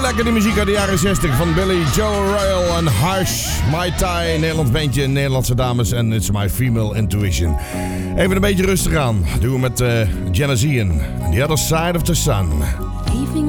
lekker die muziek uit de jaren 60 van Billy Joe Royal en Hush, My Thai, Nederlands bandje, Nederlandse dames en It's My Female Intuition. Even een beetje rustig aan. Doen we met Genezian, The Other Side of the Sun. Leaving